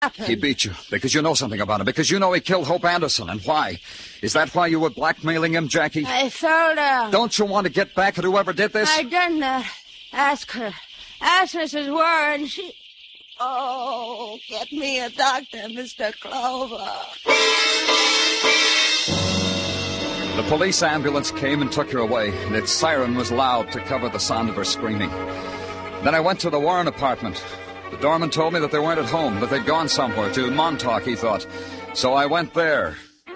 He beat you because you know something about him, because you know he killed Hope Anderson. And why? Is that why you were blackmailing him, Jackie? I fell down. Don't you want to get back at whoever did this? I done that. Ask her. Ask Mrs. Warren. She... Oh, get me a doctor, Mr. Clover. The police ambulance came and took her away, and its siren was loud to cover the sound of her screaming. Then I went to the Warren apartment. The doorman told me that they weren't at home, that they'd gone somewhere, to Montauk, he thought. So I went there.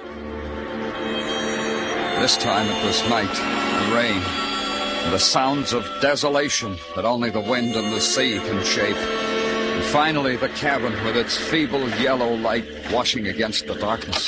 This time it was night, and rain, and the sounds of desolation that only the wind and the sea can shape. And finally the cabin with its feeble yellow light washing against the darkness.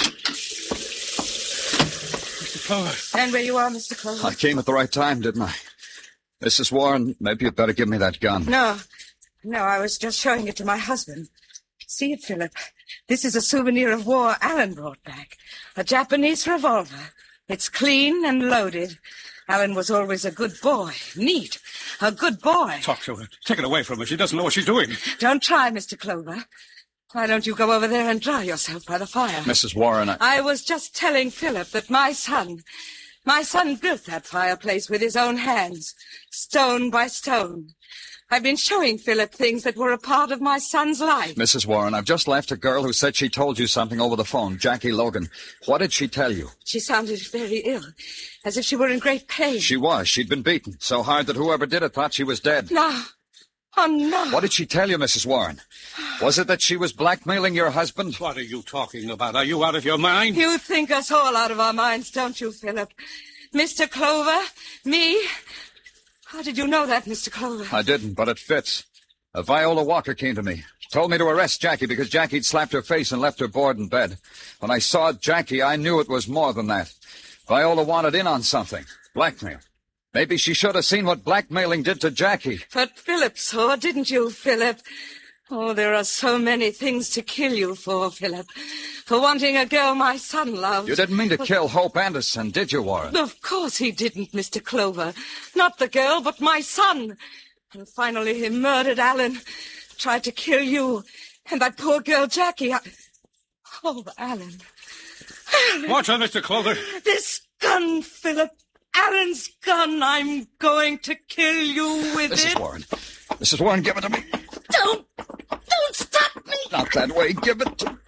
Mr. Clover. Stand where you are, Mr. Clover. I came at the right time, didn't I? Mrs. Warren, maybe you'd better give me that gun. No, I was just showing it to my husband. See it, Philip. This is a souvenir of war Alan brought back. A Japanese revolver. It's clean and loaded. Alan was always a good boy. Neat. A good boy. Talk to her. Take it away from her. She doesn't know what she's doing. Don't try, Mr. Clover. Why don't you go over there and dry yourself by the fire? Mrs. Warren, I was just telling Philip that my son built that fireplace with his own hands, stone by stone. I've been showing Philip things that were a part of my son's life. Mrs. Warren, I've just left a girl who said she told you something over the phone, Jackie Logan. What did she tell you? She sounded very ill, as if she were in great pain. She was. She'd been beaten so hard that whoever did it thought she was dead. No. Oh, no. What did she tell you, Mrs. Warren? Was it that she was blackmailing your husband? What are you talking about? Are you out of your mind? You think us all out of our minds, don't you, Philip? Mr. Clover? Me? How did you know that, Mr. Clover? I didn't, but it fits. Viola Walker came to me. Told me to arrest Jackie because Jackie'd slapped her face and left her bored in bed. When I saw Jackie, I knew it was more than that. Viola wanted in on something. Blackmail. Maybe she should have seen what blackmailing did to Jackie. But Philip saw, didn't you, Philip? Oh, there are so many things to kill you for, Philip. For wanting a girl my son loves. You didn't mean to kill Hope Anderson, did you, Warren? Of course he didn't, Mr. Clover. Not the girl, but my son. And finally he murdered Alan. Tried to kill you. And that poor girl, Jackie. Oh, Alan. Watch her, Mr. Clover. This gun, Philip. Alan's gun. I'm going to kill you with it. Mrs. Warren. Mrs. Warren, give it to me. Don't stop me. Not that way. Give it to me.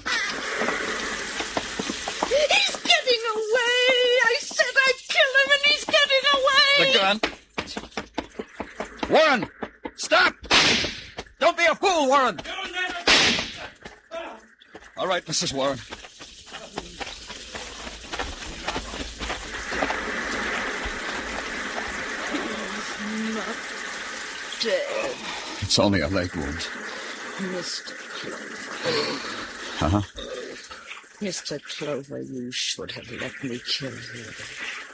He's getting away. I said I'd kill him, and he's getting away. The gun. Warren, stop. Don't be a fool, Warren. All right, Mrs. Warren. He's not dead. It's only a leg wound. Mr. Clover. Uh-huh. Mr. Clover, you should have let me kill you.